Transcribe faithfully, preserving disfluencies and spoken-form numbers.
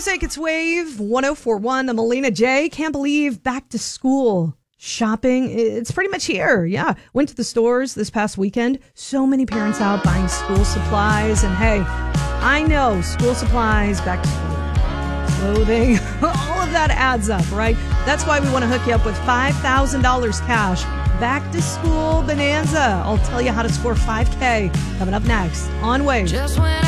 music. It's Wave one oh four point one. I'm Alina J. Can't believe back to school shopping. It's pretty much here. Yeah. Went to the stores this past weekend. So many parents out buying school supplies. And hey, I know school supplies, back to school, clothing, all of that adds up, right? That's why we want to hook you up with five thousand dollars cash. Back to school bonanza. I'll tell you how to score five K coming up next on Wave. Just when